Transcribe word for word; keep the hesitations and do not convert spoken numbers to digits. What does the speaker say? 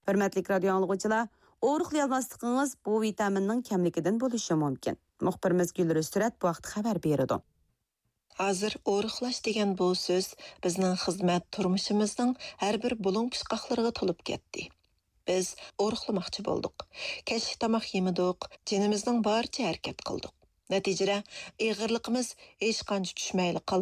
Hürmetlik radyo anlıqçılar, oruqlayalmaslıqınız bu vitaminning kamligidan bo'lishi mumkin. Muxbirimiz Gülrü Sürat bu vaqt xabar berdi. Hozir oruqlash degan bu so'z bizning xizmat turmushimizning har bir bulung pishqoqlariga to'lib ketdi. Biz oruqlamoqchi bo'ldik. Kechki tomoq yemidik, jinimizning boricha harakat qildik. Natijada ig'irligimiz hech qancha tushmayli qoldi.